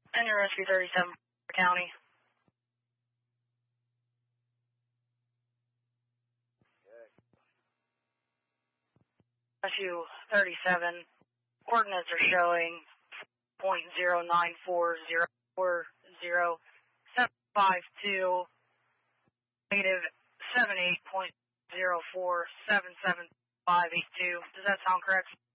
And your rescue 37 County. Rescue 37, coordinates are showing .094040752, negative 78.047752. Does that sound correct?